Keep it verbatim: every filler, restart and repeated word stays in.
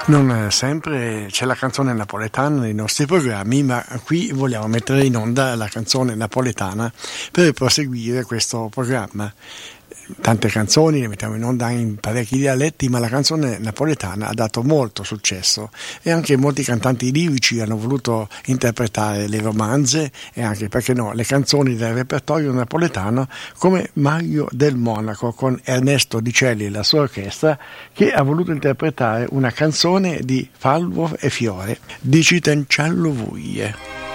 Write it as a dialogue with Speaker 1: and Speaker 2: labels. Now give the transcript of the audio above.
Speaker 1: Non sempre c'è la canzone napoletana nei nostri programmi, ma qui vogliamo mettere in onda la canzone napoletana per proseguire questo programma. Tante canzoni le mettiamo in onda in parecchi dialetti, ma la canzone napoletana ha dato molto successo e anche molti cantanti lirici hanno voluto interpretare le romanze e anche, perché no, le canzoni del repertorio napoletano, come Mario del Monaco con Ernesto Dicelli e la sua orchestra, che ha voluto interpretare una canzone di Falvo e Fiore, Dicitenciallo Vuglie.